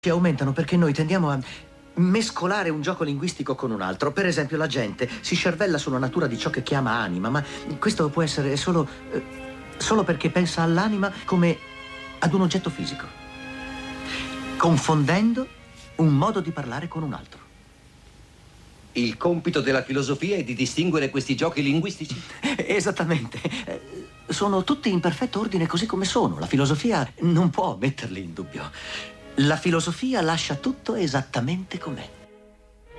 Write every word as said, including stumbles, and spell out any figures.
Che aumentano perché noi tendiamo a mescolare un gioco linguistico con un altro. Per esempio, la gente si scervella sulla natura di ciò che chiama anima, ma questo può essere solo, eh, solo perché pensa all'anima come ad un oggetto fisico, confondendo un modo di parlare con un altro. Il compito della filosofia è di distinguere questi giochi linguistici? Esattamente. Sono tutti in perfetto ordine così come sono. La filosofia non può metterli in dubbio. La filosofia lascia tutto esattamente com'è.